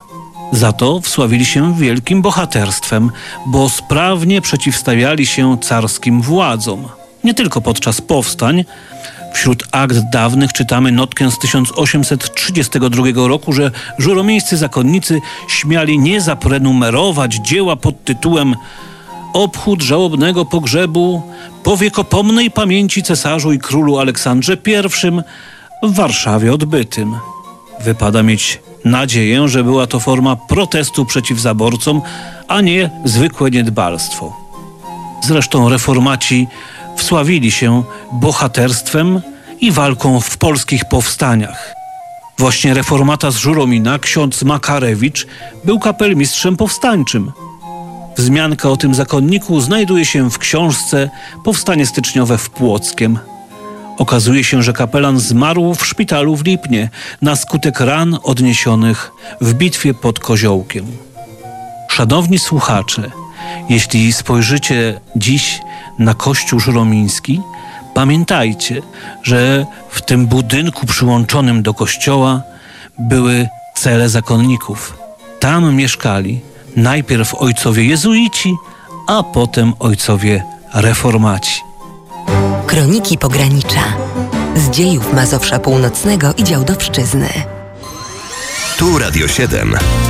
Za to wsławili się wielkim bohaterstwem, bo sprawnie przeciwstawiali się carskim władzom. Nie tylko podczas powstań. Wśród akt dawnych czytamy notkę z 1832 roku, że żuromińscy zakonnicy śmiali nie zaprenumerować dzieła pod tytułem Obchód żałobnego pogrzebu po wiekopomnej pamięci cesarzu i królu Aleksandrze I w Warszawie odbytym. Wypada mieć nadzieję, że była to forma protestu przeciw zaborcom, a nie zwykłe niedbalstwo. Zresztą reformaci wsławili się bohaterstwem i walką w polskich powstaniach. Właśnie reformata z Żuromina, ksiądz Makarewicz, był kapelmistrzem powstańczym. Wzmianka o tym zakonniku znajduje się w książce Powstanie styczniowe w Płockiem. Okazuje się, że kapelan zmarł w szpitalu w Lipnie na skutek ran odniesionych w bitwie pod Koziołkiem. Szanowni słuchacze, jeśli spojrzycie dziś na kościół żuromiński, pamiętajcie, że w tym budynku przyłączonym do kościoła były cele zakonników. Tam mieszkali najpierw ojcowie jezuici, a potem ojcowie reformaci. Kroniki Pogranicza. Z dziejów Mazowsza Północnego i Działdowszczyzny. Tu Radio 7.